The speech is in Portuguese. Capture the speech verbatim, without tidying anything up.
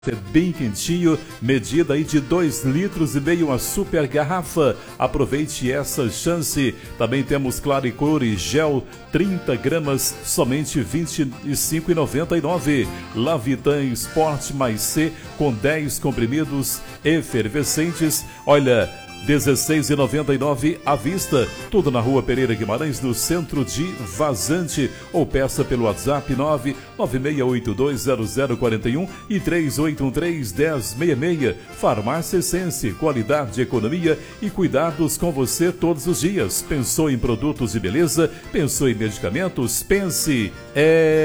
É bem quentinho, medida aí de dois litros e meio, uma super garrafa. Aproveite essa chance. Também temos Claricore Gel, trinta gramas, somente vinte e cinco reais e noventa e nove centavos. Lavitan Sport mais C com dez comprimidos efervescentes. Olha, dezesseis reais e noventa e nove centavos à vista. Tudo na Rua Pereira Guimarães, no centro de Vazante. Ou peça pelo WhatsApp nove nove seis oito dois zero zero quatro um e três oito um três, um zero seis seis. Farmácia Essence, qualidade, economia e cuidados com você todos os dias. Pensou em produtos de beleza? Pensou em medicamentos? Pense. É